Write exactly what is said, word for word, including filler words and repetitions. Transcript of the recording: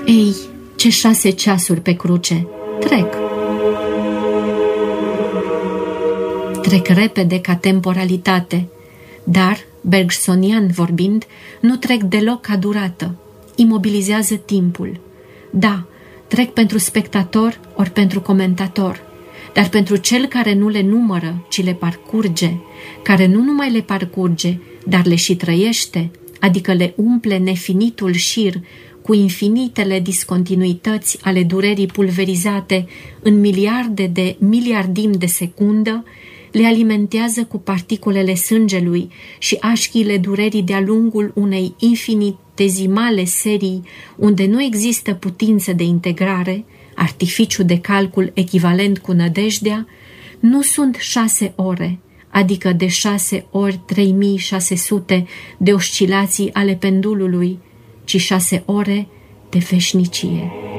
Ei, ce șase ceasuri pe cruce! Trec! Trec repede ca temporalitate, dar, bergsonian vorbind, nu trec deloc ca durată. Imobilizează timpul. Da, trec pentru spectator ori pentru comentator, dar pentru cel care nu le numără, ci le parcurge, care nu numai le parcurge, dar le și trăiește, adică le umple nefinitul șir cu infinitele discontinuități ale durerii pulverizate în miliarde de miliardim de secundă, le alimentează cu particulele sângelui și așchiile durerii de-a lungul unei infinitezimale serii unde nu există putință de integrare, artificiu de calcul echivalent cu nădejdea, nu sunt șase ore, adică de șase ori trei mii șase sute de oscilații ale pendulului, ci șase ore de veșnicie.